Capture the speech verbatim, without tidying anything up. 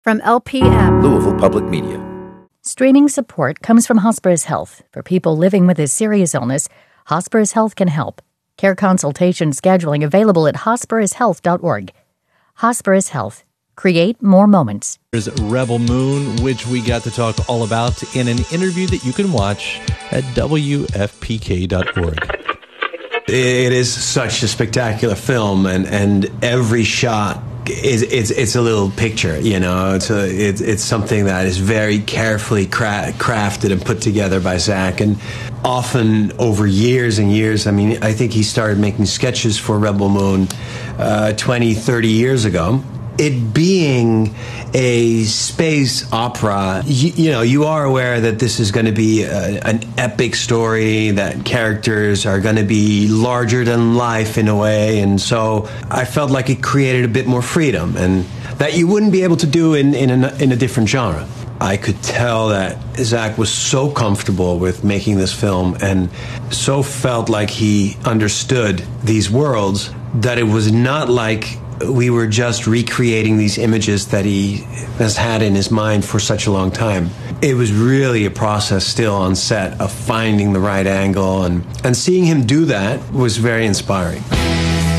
From L P M, Louisville Public Media. Streaming support comes from Hospirus Health. For people living with a serious illness, Hospirus Health can help. Care consultation scheduling available at hospirus health dot org. Hospirus Health. Create more moments. There's Rebel Moon, which we got to talk all about in an interview that you can watch at W F P K dot org. It is such a spectacular film, and, and every shot is it's it's a little picture, you know. It's a it's it's something that is very carefully cra- crafted and put together by Zach, and often over years and years. I mean, I think he started making sketches for Rebel Moon uh, twenty, thirty years ago. It being a space opera, you, you know, you are aware that this is going to be a, an epic story, that characters are going to be larger than life in a way, and so I felt like it created a bit more freedom, and that you wouldn't be able to do in, in, a, in a different genre. I could tell that Zach was so comfortable with making this film and so felt like he understood these worlds that it was not like we were just recreating these images that he has had in his mind for such a long time. It was really a process still on set of finding the right angle, and, and seeing him do that was very inspiring.